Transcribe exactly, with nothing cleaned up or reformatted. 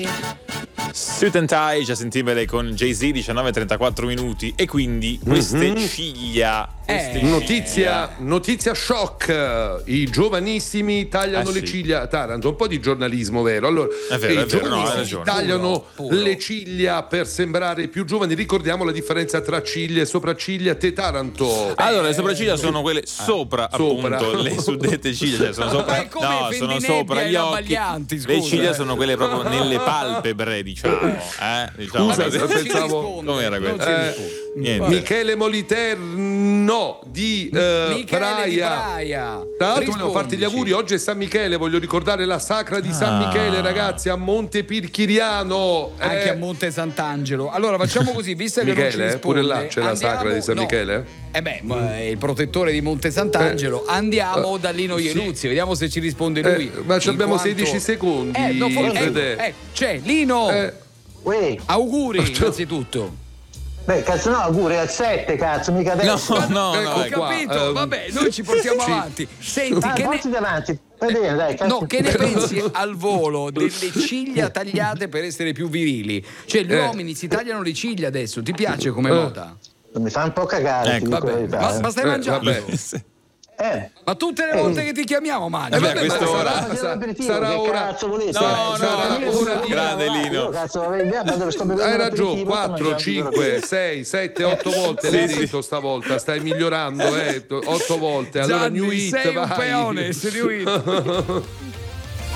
Timberlake. Suit and Tie, Justin Timberlake con Jay-Z, diciannove e trentaquattro minuti. E quindi queste mm-hmm. ciglia queste eh. notizia notizia shock, i giovanissimi tagliano ah, le sì. ciglia a Taranto, un po' di giornalismo vero. Allora è vero, i è vero, no, tagliano puro, puro. le ciglia per sembrare più giovani. Ricordiamo la differenza tra ciglia e sopracciglia. Te Taranto, allora le sopracciglia sono quelle sopra, ah, appunto sopra. Le suddette ciglia, cioè sono sopra, no, sono sopra gli occhi. Scusa, le ciglia eh. sono quelle proprio nelle palpebre, diciamo, eh? diciamo scusa, pensavo com'era questo? Eh, Michele Moliterno di eh, Praia. Tra l'altro volevo farti gli auguri, oggi è San Michele, voglio ricordare la sacra di San ah. Michele, ragazzi, a Monte Pirchiriano, eh. anche a Monte Sant'Angelo. Allora facciamo così, visto che Michele, non ci risponde, pure là c'è la sacra di San no. Michele? Eh beh, ma è il protettore di Monte Sant'Angelo. Eh. Andiamo da Lino Iannuzzi, sì. vediamo se ci risponde lui. Eh, ma abbiamo quanto... sedici secondi. Eh, no, for... eh, eh, c'è Lino. Eh. Auguri innanzitutto. Beh, cazzo no, auguri al sette, cazzo, mica adesso. No, no, ecco, no, ho capito, um, vabbè, noi ci portiamo sì. avanti. Senti, ah, che ne... davanti. Bene, dai, no, che ne pensi al volo delle ciglia tagliate per essere più virili? Cioè, gli eh. uomini si tagliano le ciglia adesso, ti piace come eh. moda? Mi fa un po' cagare, ecco, vabbè, ma, ma stai eh, mangiando? Vabbè. Eh. Ma tutte le volte eh. che ti chiamiamo mangi. Eh beh, vabbè, questa ora sarà, sarà, sarà ora cazzo volete? No, no, sarà no, ora di grande Lino. Hai ragione, quattro, cinque, sei, sette, otto volte l'hai sì, detto sì. stavolta, stai migliorando, eh, otto volte. Allora Gianni, New Hit, sei vai. un peone, New Hit.